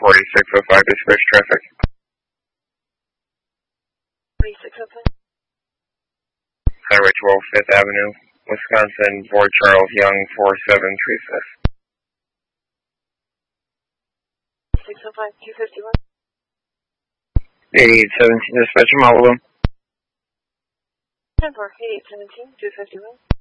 4605 dispatch traffic. 4605. Highway 12, 5th Avenue, Wisconsin, Board Charles Young, 4735. 605, 251. 8817 dispatch, Malibu. 10-4, 8817, 251.